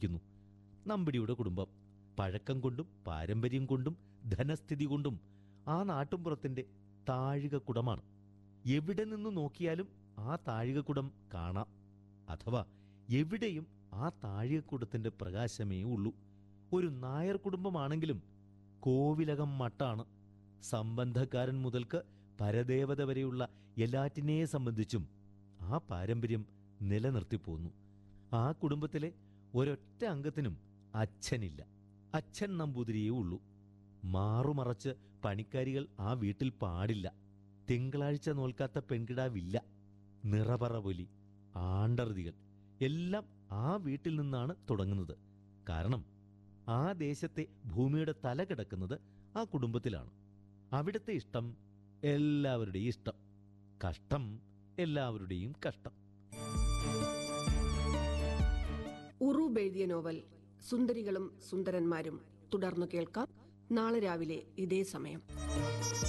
ജീവിക്കുന്നു. നമ്പിടിയുടെ കുടുംബം പഴക്കം കൊണ്ടും പാരമ്പര്യം കൊണ്ടും ധനസ്ഥിതി കൊണ്ടും ആ നാട്ടുംപുറത്തിന്റെ താഴികക്കുടമാണ്. എവിടെ നിന്നു നോക്കിയാലും ആ താഴികക്കുടം കാണാം. അഥവാ എവിടെയും ആ താഴികക്കുടത്തിന്റെ പ്രകാശമേ ഉള്ളൂ. ഒരു നായർ കുടുംബമാണെങ്കിലും കോവിലകം മട്ടാണ്. സംബന്ധക്കാരൻ മുതൽക്ക് പരദേവത വരെയുള്ള എല്ലാറ്റിനെ സംബന്ധിച്ചും ആ പാരമ്പര്യം നിലനിർത്തിപ്പോന്നു. ആ കുടുംബത്തിലെ ഒരൊറ്റ അംഗത്തിനും അച്ഛനില്ല. അച്ഛൻ നമ്പൂതിരിയേ ഉള്ളൂ. മാറുമറച്ച് പണിക്കാരികൾ ആ വീട്ടിൽ പാടില്ല. തിങ്കളാഴ്ച നോൽക്കാത്ത പെൺകിടാവില്ല. നിറപറപൊലി, ആണ്ടറുതികൾ എല്ലാം ആ വീട്ടിൽ നിന്നാണ് തുടങ്ങുന്നത്. കാരണം ആ ദേശത്തെ ഭൂമിയുടെ തല കിടക്കുന്നത് ആ കുടുംബത്തിലാണ്. അവിടുത്തെ ഇഷ്ടം എല്ലാവരുടെയും ഇഷ്ടം, കഷ്ടം എല്ലാവരുടെയും കഷ്ടം. ഉറൂബ് എഴുതിയ നോവൽ സുന്ദരികളും സുന്ദരന്മാരും തുടർന്നു കേൾക്കാം നാളെ രാവിലെ ഇതേ സമയം.